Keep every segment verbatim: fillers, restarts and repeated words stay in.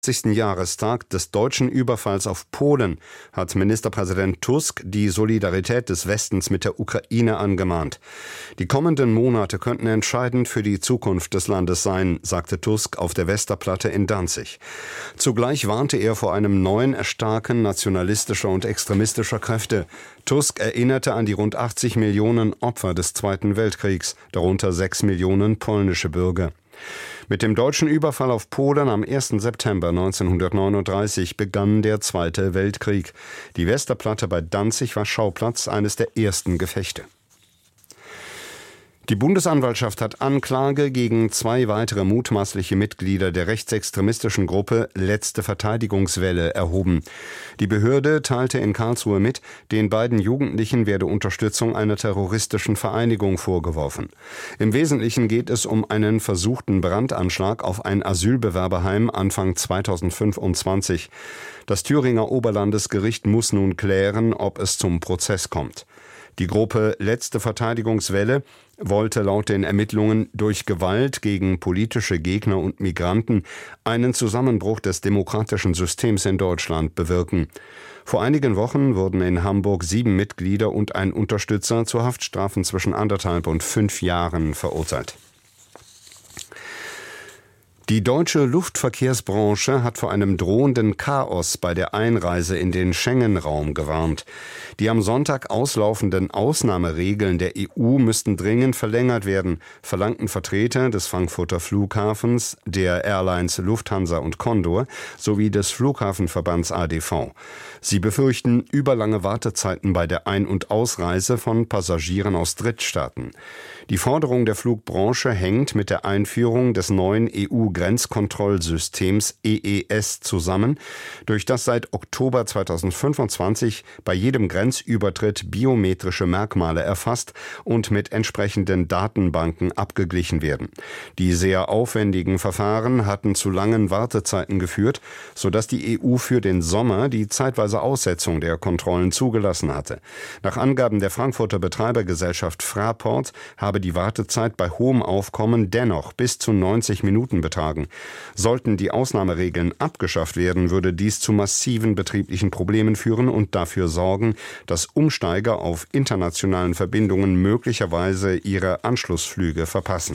fünfzigsten Jahrestag des deutschen Überfalls auf Polen hat Ministerpräsident Tusk die Solidarität des Westens mit der Ukraine angemahnt. Die kommenden Monate könnten entscheidend für die Zukunft des Landes sein, sagte Tusk auf der Westerplatte in Danzig. Zugleich warnte er vor einem neuen Erstarken nationalistischer und extremistischer Kräfte. Tusk erinnerte an die rund achtzig Millionen Opfer des Zweiten Weltkriegs, darunter sechs Millionen polnische Bürger. Mit dem deutschen Überfall auf Polen am ersten September neunzehnhundertneununddreißig begann der Zweite Weltkrieg. Die Westerplatte bei Danzig war Schauplatz eines der ersten Gefechte. Die Bundesanwaltschaft hat Anklage gegen zwei weitere mutmaßliche Mitglieder der rechtsextremistischen Gruppe Letzte Verteidigungswelle erhoben. Die Behörde teilte in Karlsruhe mit, den beiden Jugendlichen werde Unterstützung einer terroristischen Vereinigung vorgeworfen. Im Wesentlichen geht es um einen versuchten Brandanschlag auf ein Asylbewerberheim Anfang zweitausendfünfundzwanzig. Das Thüringer Oberlandesgericht muss nun klären, ob es zum Prozess kommt. Die Gruppe Letzte Verteidigungswelle wollte laut den Ermittlungen durch Gewalt gegen politische Gegner und Migranten einen Zusammenbruch des demokratischen Systems in Deutschland bewirken. Vor einigen Wochen wurden in Hamburg sieben Mitglieder und ein Unterstützer zu Haftstrafen zwischen anderthalb und fünf Jahren verurteilt. Die deutsche Luftverkehrsbranche hat vor einem drohenden Chaos bei der Einreise in den Schengen-Raum gewarnt. Die am Sonntag auslaufenden Ausnahmeregeln der E U müssten dringend verlängert werden, verlangten Vertreter des Frankfurter Flughafens, der Airlines Lufthansa und Condor sowie des Flughafenverbands A D V. Sie befürchten überlange Wartezeiten bei der Ein- und Ausreise von Passagieren aus Drittstaaten. Die Forderung der Flugbranche hängt mit der Einführung des neuen E U-Grenzkontrollsystems E E S zusammen, durch das seit Oktober zweitausendfünfundzwanzig bei jedem Grenzübertritt biometrische Merkmale erfasst und mit entsprechenden Datenbanken abgeglichen werden. Die sehr aufwendigen Verfahren hatten zu langen Wartezeiten geführt, sodass die E U für den Sommer die zeitweise Aussetzung der Kontrollen zugelassen hatte. Nach Angaben der Frankfurter Betreibergesellschaft Fraport habe die Wartezeit bei hohem Aufkommen dennoch bis zu neunzig Minuten betragen. Sollten die Ausnahmeregeln abgeschafft werden, würde dies zu massiven betrieblichen Problemen führen und dafür sorgen, dass Umsteiger auf internationalen Verbindungen möglicherweise ihre Anschlussflüge verpassen.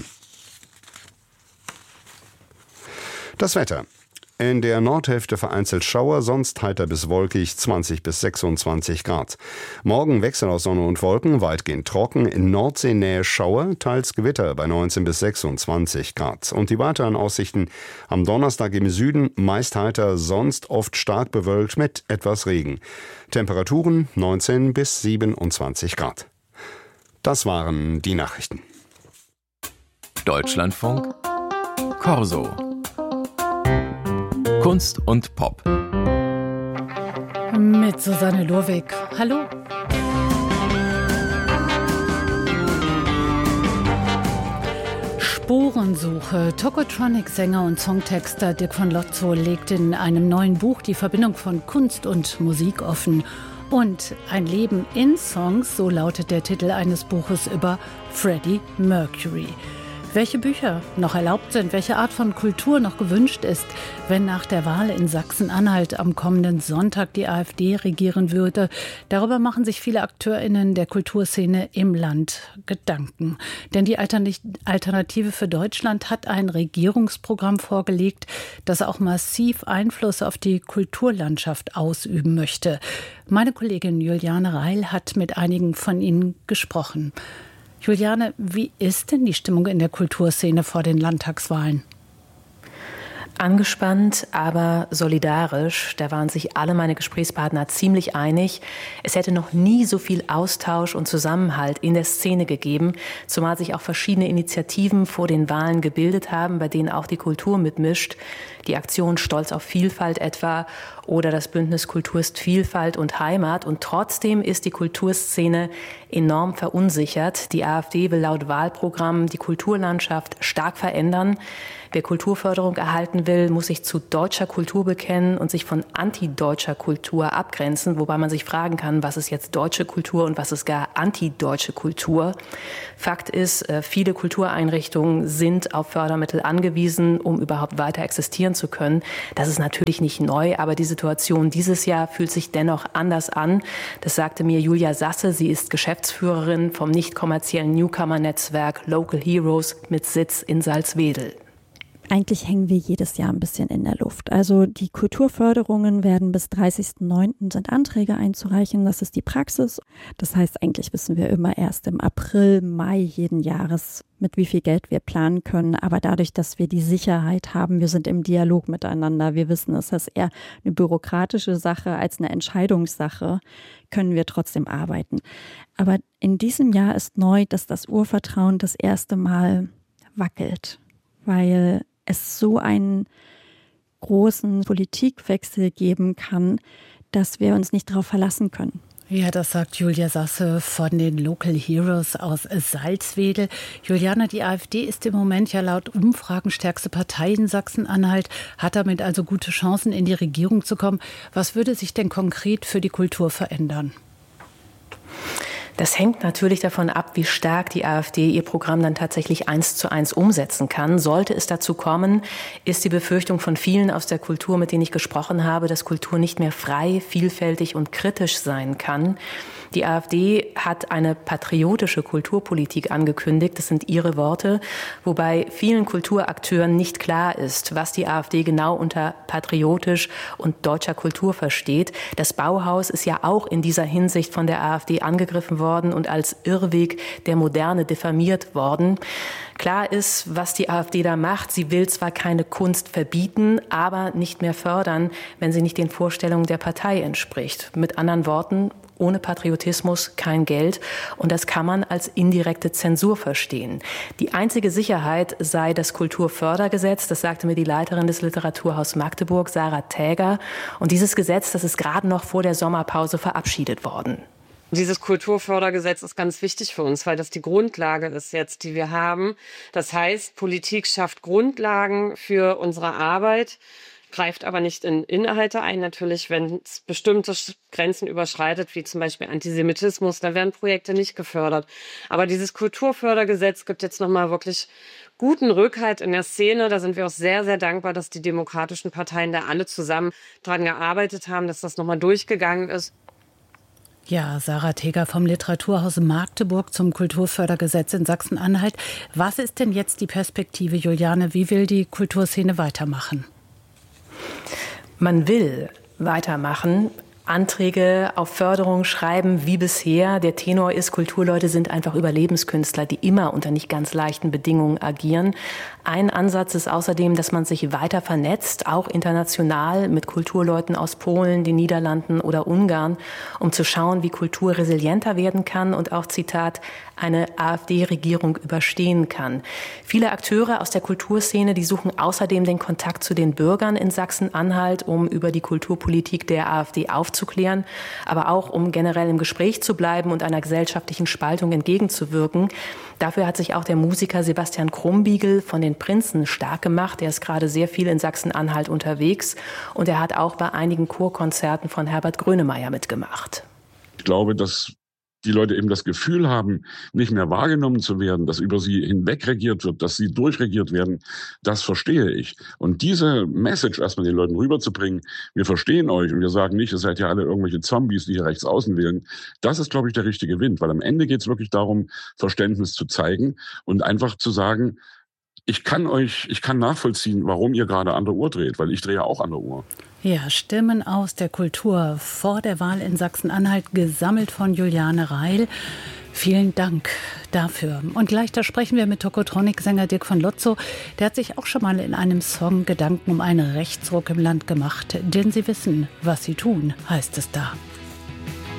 Das Wetter. In der Nordhälfte vereinzelt Schauer, sonst heiter bis wolkig, zwanzig bis sechsundzwanzig Grad. Morgen Wechsel aus Sonne und Wolken, weitgehend trocken, in Nordseenähe Schauer, teils Gewitter bei neunzehn bis sechsundzwanzig Grad. Und die weiteren Aussichten: am Donnerstag im Süden meist heiter, sonst oft stark bewölkt mit etwas Regen. Temperaturen neunzehn bis siebenundzwanzig Grad. Das waren die Nachrichten. Deutschlandfunk Corso. Kunst und Pop. Mit Susanne Lurwig. Hallo. Spurensuche. Tokotronic-Sänger und Songtexter Dirk von Lotzo legt in einem neuen Buch die Verbindung von Kunst und Musik offen. Und ein Leben in Songs, so lautet der Titel eines Buches über Freddie Mercury. Welche Bücher noch erlaubt sind, welche Art von Kultur noch gewünscht ist, wenn nach der Wahl in Sachsen-Anhalt am kommenden Sonntag die AfD regieren würde. Darüber machen sich viele AkteurInnen der Kulturszene im Land Gedanken. Denn die Alternative für Deutschland hat ein Regierungsprogramm vorgelegt, das auch massiv Einfluss auf die Kulturlandschaft ausüben möchte. Meine Kollegin Juliane Reil hat mit einigen von ihnen gesprochen. Juliane, wie ist denn die Stimmung in der Kulturszene vor den Landtagswahlen? Angespannt, aber solidarisch. Da waren sich alle meine Gesprächspartner ziemlich einig. Es hätte noch nie so viel Austausch und Zusammenhalt in der Szene gegeben, zumal sich auch verschiedene Initiativen vor den Wahlen gebildet haben, bei denen auch die Kultur mitmischt. Die Aktion Stolz auf Vielfalt etwa oder das Bündnis Kultur ist Vielfalt und Heimat. Und trotzdem ist die Kulturszene enorm verunsichert. Die AfD will laut Wahlprogramm die Kulturlandschaft stark verändern. Wer Kulturförderung erhalten will, muss sich zu deutscher Kultur bekennen und sich von antideutscher Kultur abgrenzen, wobei man sich fragen kann, was ist jetzt deutsche Kultur und was ist gar antideutsche Kultur. Fakt ist, viele Kultureinrichtungen sind auf Fördermittel angewiesen, um überhaupt weiter existieren zu können. Das ist natürlich nicht neu, aber die Situation dieses Jahr fühlt sich dennoch anders an. Das sagte mir Julia Sasse. Sie ist Geschäftsführerin vom nicht kommerziellen Newcomer-Netzwerk Local Heroes mit Sitz in Salzwedel. Eigentlich hängen wir jedes Jahr ein bisschen in der Luft. Also die Kulturförderungen werden bis dreißigsten neunten sind Anträge einzureichen. Das ist die Praxis. Das heißt, eigentlich wissen wir immer erst im April, Mai jeden Jahres, mit wie viel Geld wir planen können. Aber dadurch, dass wir die Sicherheit haben, wir sind im Dialog miteinander, wir wissen, es ist eher eine bürokratische Sache als eine Entscheidungssache, können wir trotzdem arbeiten. Aber in diesem Jahr ist neu, dass das Urvertrauen das erste Mal wackelt, weil es so einen großen Politikwechsel geben kann, dass wir uns nicht darauf verlassen können. Ja, das sagt Julia Sasse von den Local Heroes aus Salzwedel. Juliane, die AfD ist im Moment ja laut Umfragen stärkste Partei in Sachsen-Anhalt, hat damit also gute Chancen, in die Regierung zu kommen. Was würde sich denn konkret für die Kultur verändern? Das hängt natürlich davon ab, wie stark die AfD ihr Programm dann tatsächlich eins zu eins umsetzen kann. Sollte es dazu kommen, ist die Befürchtung von vielen aus der Kultur, mit denen ich gesprochen habe, dass Kultur nicht mehr frei, vielfältig und kritisch sein kann. Die AfD hat eine patriotische Kulturpolitik angekündigt, das sind ihre Worte, wobei vielen Kulturakteuren nicht klar ist, was die AfD genau unter patriotisch und deutscher Kultur versteht. Das Bauhaus ist ja auch in dieser Hinsicht von der AfD angegriffen worden und als Irrweg der Moderne diffamiert worden. Klar ist, was die AfD da macht. Sie will zwar keine Kunst verbieten, aber nicht mehr fördern, wenn sie nicht den Vorstellungen der Partei entspricht. Mit anderen Worten, ohne Patriotismus kein Geld. Und das kann man als indirekte Zensur verstehen. Die einzige Sicherheit sei das Kulturfördergesetz. Das sagte mir die Leiterin des Literaturhaus Magdeburg, Sarah Täger. Und dieses Gesetz, das ist gerade noch vor der Sommerpause verabschiedet worden. Dieses Kulturfördergesetz ist ganz wichtig für uns, weil das die Grundlage ist jetzt, die wir haben. Das heißt, Politik schafft Grundlagen für unsere Arbeit, greift aber nicht in Inhalte ein. Natürlich, wenn es bestimmte Grenzen überschreitet, wie zum Beispiel Antisemitismus, da werden Projekte nicht gefördert. Aber dieses Kulturfördergesetz gibt jetzt nochmal wirklich guten Rückhalt in der Szene. Da sind wir auch sehr, sehr dankbar, dass die demokratischen Parteien da alle zusammen dran gearbeitet haben, dass das nochmal durchgegangen ist. Ja, Sarah Täger vom Literaturhaus Magdeburg zum Kulturfördergesetz in Sachsen-Anhalt. Was ist denn jetzt die Perspektive, Juliane? Wie will die Kulturszene weitermachen? Man will weitermachen, Anträge auf Förderung schreiben wie bisher. Der Tenor ist, Kulturleute sind einfach Überlebenskünstler, die immer unter nicht ganz leichten Bedingungen agieren. Ein Ansatz ist außerdem, dass man sich weiter vernetzt, auch international mit Kulturleuten aus Polen, den Niederlanden oder Ungarn, um zu schauen, wie Kultur resilienter werden kann und auch, Zitat, eine AfD-Regierung überstehen kann. Viele Akteure aus der Kulturszene, die suchen außerdem den Kontakt zu den Bürgern in Sachsen-Anhalt, um über die Kulturpolitik der AfD aufzuklären, aber auch um generell im Gespräch zu bleiben und einer gesellschaftlichen Spaltung entgegenzuwirken. Dafür hat sich auch der Musiker Sebastian Krumbiegel von den Prinzen stark gemacht. Er ist gerade sehr viel in Sachsen-Anhalt unterwegs und er hat auch bei einigen Chorkonzerten von Herbert Grönemeyer mitgemacht. Ich glaube, dass die Leute eben das Gefühl haben, nicht mehr wahrgenommen zu werden, dass über sie hinweg regiert wird, dass sie durchregiert werden, das verstehe ich. Und diese Message erstmal den Leuten rüberzubringen, wir verstehen euch und wir sagen nicht, ihr seid ja alle irgendwelche Zombies, die hier rechts außen wählen, das ist, glaube ich, der richtige Wind, weil am Ende geht es wirklich darum, Verständnis zu zeigen und einfach zu sagen, ich kann euch, ich kann nachvollziehen, warum ihr gerade an der Uhr dreht, weil ich drehe auch an der Uhr. Ja, Stimmen aus der Kultur vor der Wahl in Sachsen-Anhalt, gesammelt von Juliane Reil. Vielen Dank dafür. Und gleich da sprechen wir mit Tokotronic-Sänger Dirk von Lotzo. Der hat sich auch schon mal in einem Song Gedanken um einen Rechtsruck im Land gemacht. Denn sie wissen, was sie tun, heißt es da.